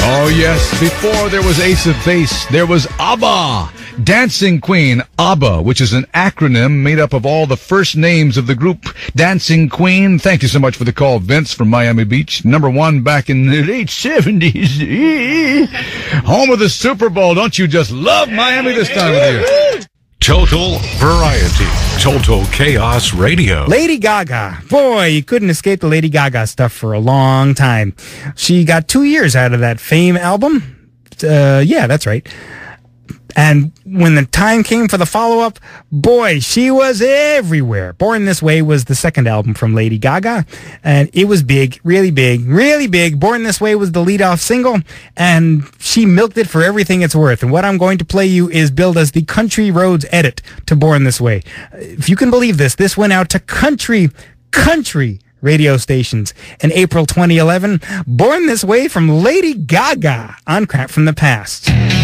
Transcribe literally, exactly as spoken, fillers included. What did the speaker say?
Oh, yes. Before there was Ace of Base, there was ABBA. Dancing Queen, ABBA, which is an acronym made up of all the first names of the group Dancing Queen. Thank you so much for the call, Vince from Miami Beach. Number one back in the late seventies. Home of the Super Bowl. Don't you just love Miami this time of the year? Total variety. Total Chaos Radio. Lady Gaga. Boy, you couldn't escape the Lady Gaga stuff for a long time. She got two years out of that Fame album. Uh, yeah, that's right. And when the time came for the follow-up, boy, she was everywhere. Born This Way was the second album from Lady Gaga, and it was big, really big, really big. Born This Way was the lead-off single, and she milked it for everything it's worth. And what I'm going to play you is billed as the Country Roads edit to Born This Way. If you can believe this, this went out to country, country radio stations in April twenty eleven. Born This Way from Lady Gaga on Crap from the Past.